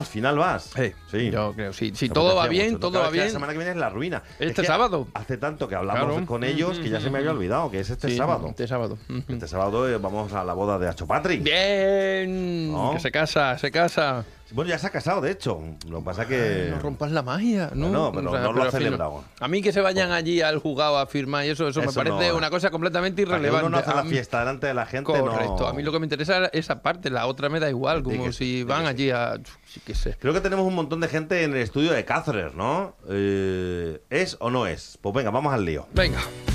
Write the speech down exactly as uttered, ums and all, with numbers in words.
Al final vas. Sí, Sí. yo creo, sí. Si Me todo va apetecía bien, mucho. todo Claro, va es que La bien. semana que viene es la ruina. Este Es que sábado. Hace tanto que hablamos Claro. con ellos que ya se me había olvidado, que es este Sí, sábado. Este sábado. Este sábado eh, vamos a la boda de Acho Patrick. Bien. ¿No? Que se casa, se casa. Bueno, ya se ha casado, de hecho. Lo que pasa que... No rompas la magia, ¿no? No, pero no lo ha al fin, celebrado. A mí que se vayan allí al juzgado a firmar y eso, eso, me Eso parece no. una cosa completamente Para que irrelevante. uno no hace A la mí- fiesta delante de la gente, Correcto. no... A mí lo que me interesa es esa parte, la otra me da igual, como que- si di van que allí a... Sí que sé. Creo que tenemos un montón de gente en el estudio de Cáceres, ¿no? Eh, ¿Es o no es? Pues venga, vamos al lío. Venga.